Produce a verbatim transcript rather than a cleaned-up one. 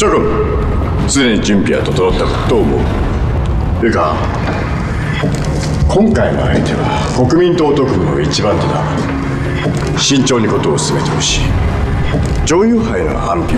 諸君、すでに準備は整ったと思う。というか、今回の相手は国民党特務の一番手だ。慎重にことを進めてほしい。女優杯の安否